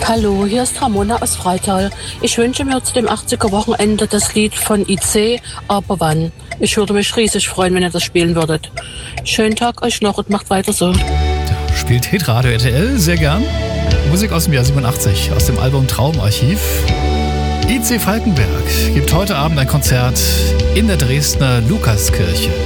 Hallo, hier ist Ramona aus Freital. Ich wünsche mir zu dem 80er-Wochenende das Lied von IC, aber wann? Ich würde mich riesig freuen, wenn ihr das spielen würdet. Schönen Tag euch noch und macht weiter so. Da spielt Hitradio RTL sehr gern. Musik aus dem Jahr 87, aus dem Album Traumarchiv. IC Falkenberg gibt heute Abend ein Konzert in der Dresdner Lukaskirche.